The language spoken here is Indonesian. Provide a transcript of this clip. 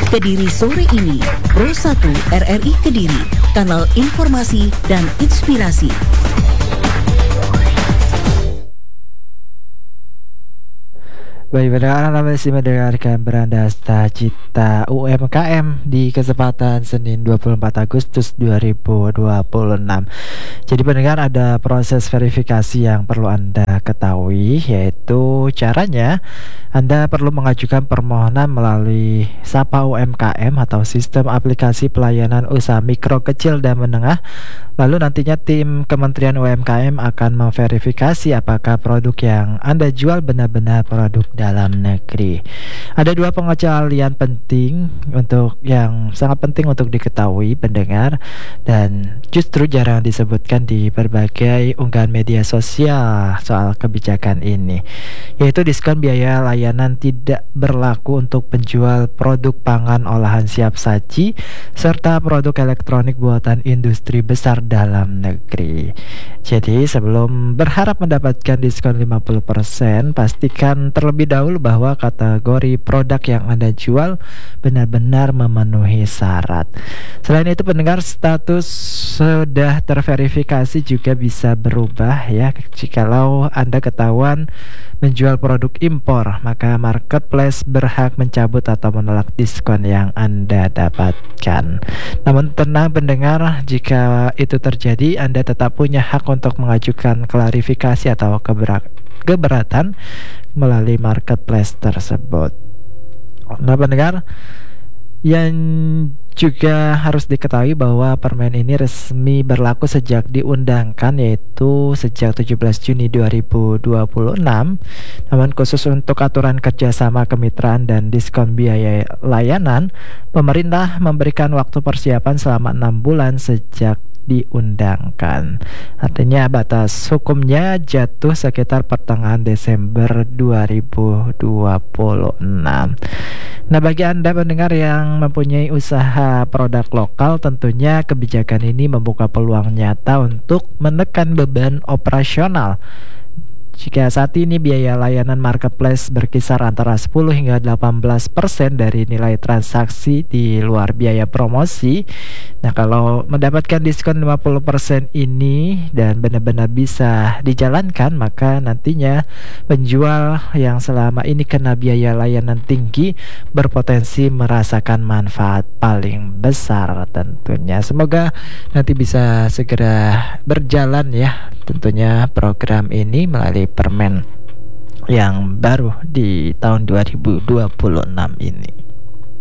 Kediri sore ini, Pro 1 RRI Kediri, kanal informasi dan inspirasi. Baik, Anda masih mendengarkan Beranda Cita UMKM di kesempatan Senin 24 Agustus 2026. Jadi pendengar, ada proses verifikasi yang perlu Anda ketahui, yaitu caranya Anda perlu mengajukan permohonan melalui SAPA UMKM atau Sistem Aplikasi Pelayanan Usaha Mikro, Kecil, dan Menengah. Lalu nantinya tim Kementerian UMKM akan memverifikasi apakah produk yang Anda jual benar-benar produk dalam negeri. Ada dua pengecualian penting yang sangat penting untuk diketahui pendengar, dan justru jarang disebutkan di berbagai unggahan media sosial soal kebijakan ini, yaitu diskon biaya layanan tidak berlaku untuk penjual produk pangan olahan siap saji serta produk elektronik buatan industri besar dalam negeri. Jadi sebelum berharap mendapatkan diskon 50%, pastikan terlebih dahulu bahwa kategori produk yang Anda jual benar-benar memenuhi syarat. Selain itu pendengar, status sudah terverifikasi juga bisa berubah ya. Jikalau Anda ketahuan menjual produk impor, maka marketplace berhak mencabut atau menolak diskon yang Anda dapatkan. Namun tenang pendengar, jika itu terjadi, Anda tetap punya hak untuk mengajukan klarifikasi atau keberatan melalui marketplace tersebut. Nah pendengar, yang juga harus diketahui bahwa permen ini resmi berlaku sejak diundangkan, yaitu sejak 17 Juni 2026. Namun khusus untuk aturan kerjasama kemitraan dan diskon biaya layanan, pemerintah memberikan waktu persiapan selama 6 bulan sejak diundangkan. Artinya batas hukumnya jatuh sekitar pertengahan Desember 2026. Nah, bagi Anda pendengar yang mempunyai usaha produk lokal, tentunya kebijakan ini membuka peluang nyata untuk menekan beban operasional. Jika saat ini biaya layanan marketplace berkisar antara 10 hingga 18% dari nilai transaksi di luar biaya promosi. Nah, kalau mendapatkan diskon 50% ini dan benar-benar bisa dijalankan, maka nantinya penjual yang selama ini kena biaya layanan tinggi berpotensi merasakan manfaat paling besar tentunya. Semoga nanti bisa segera berjalan ya tentunya program ini melalui permen yang baru di tahun 2026 ini.